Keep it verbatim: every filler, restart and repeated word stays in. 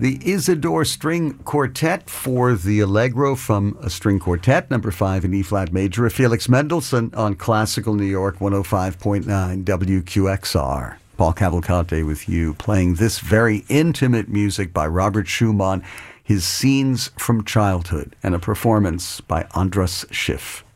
The Isidore String Quartet for the Allegro from a string quartet, number five in E-flat major, of Felix Mendelssohn on Classical New York one oh five point nine W Q X R. Paul Cavalcante with you, playing this very intimate music by Robert Schumann, his Scenes from Childhood, and a performance by Andras Schiff.